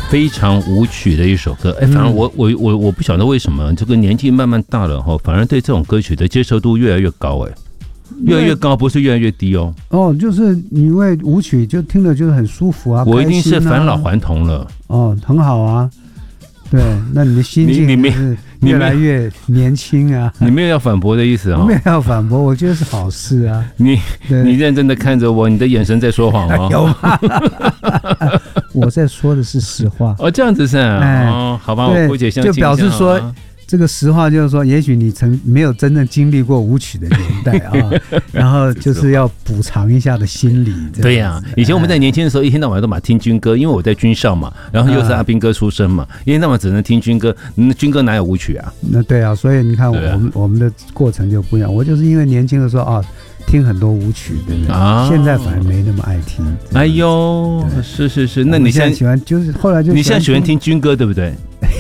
非常舞曲的一首歌。反而我不晓得为什么这个年纪慢慢大了反而对这种歌曲的接受度越来越高越来越高，不是越来越低就是因为舞曲就听了就是很舒服啊， 我一定是返老还童了很好啊。对，那你的心境是越来越年轻啊。 你没有要反驳的意思我没有要反驳，我觉得是好事啊。 你认真的看着我，你的眼神在说谎有吗？我在说的是实话。 这样子是好吧，我姑且相信。 就表示说，这个实话就是说，也许你没有真正经历过舞曲的年代然后就是要补偿一下的心理。 对呀，以前我们在年轻的时候，一天到晚都嘛听军歌，因为我在军校嘛，然后又是阿兵哥出身嘛，一天到晚只能听军歌，军歌哪有舞曲啊？ 那对啊，所以你看我们的过程就不一样。我就是因为年轻的时候听很多舞曲，对不对？现在反而没那么爱听。 哎呦，是，那你现在喜欢就是后来就你现在喜欢听军歌，对不对？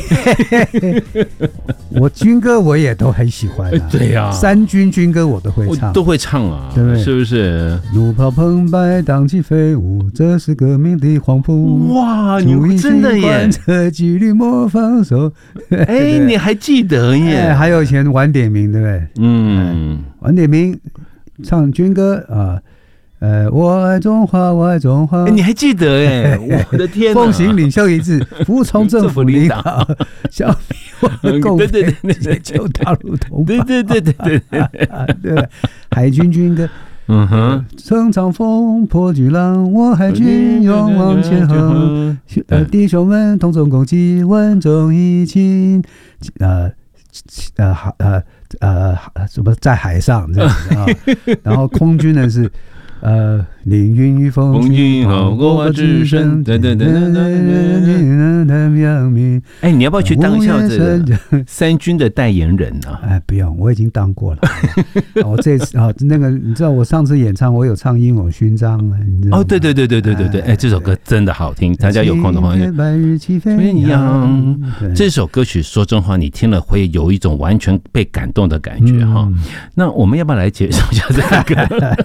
我军歌我也都很喜欢对呀， 三军军歌我都会唱， 都会唱啊， 对不对？ 是不是？ 怒炮澎湃，荡起飞舞，这是革命的黄埔。 哇，你真的耶！ 这纪律莫放手。 你还记得耶？ 还有以前晚点名，对不对？晚点名唱军歌我爱中华，我爱中华。 你还记得我的天哪！ 奉行领袖一致，服从政府领导，消灭我们共匪，解救大陆同胞。对，海军军歌。乘长风，破巨浪，我海军勇往前横。弟兄们，同舟共济，稳重义轻。什么在海上这样子然后空军呢是凌云与风军国华之声， 你要不要去当一下这个三军的代言人呢？ 不用，我已经当过了。我这次那个你知道，我上次演唱我有唱《英勇勋章》你知道吗？ 对，这首歌真的好听，大家有空的话。 白日起飞一样，这首歌曲说真话，你听了会有一种完全被感动的感觉那我们要不要来介绍一下这个歌？